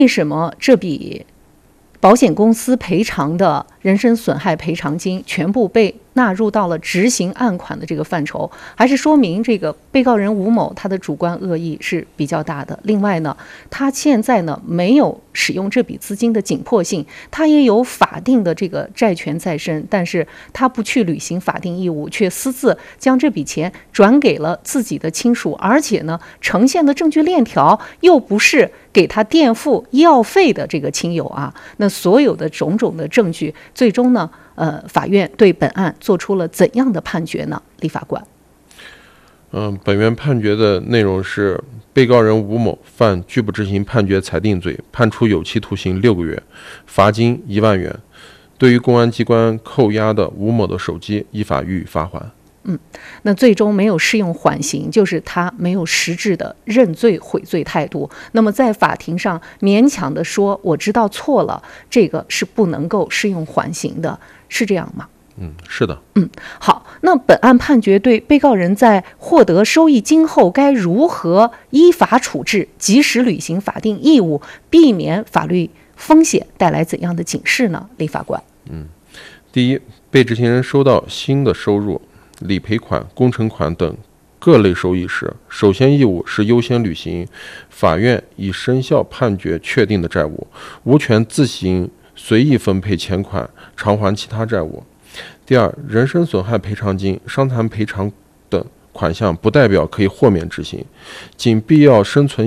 为什么这笔保险公司赔偿的人身损害赔偿金全部被纳入到了执行案款的这个范畴，还是说明这个被告人吴某他的主观恶意是比较大的。另外呢，他现在呢没有使用这笔资金的紧迫性，他也有法定的这个债权在身，但是他不去履行法定义务，却私自将这笔钱转给了自己的亲属，而且呢呈现的证据链条又不是给他垫付医药费的这个亲友啊。那所有的种种的证据，最终呢法院对本案做出了怎样的判决呢？李法官。 本院判决的内容是，被告人吴某犯拒不执行判决裁定罪，判处有期徒刑6个月，罚金1万元。对于公安机关扣押的吴某的手机，依法予以发还。 那最终没有适用缓刑，就是他没有实质的认罪悔罪态度。那么在法庭上勉强的说我知道错了，这个是不能够适用缓刑的，是这样吗？ 是的。 好，那本案判决对被告人在获得收益金后该如何依法处置，及时履行法定义务，避免法律风险带来怎样的警示呢？李法官。 第一，被执行人收到新的收入、理赔款、工程款等各类收益时，首先义务是优先履行法院已生效判决确定的债务，无权自行随意分配钱款偿还其他债务。第二，人身损害赔偿金、伤残赔偿等款项不代表可以豁免执行，仅必要生存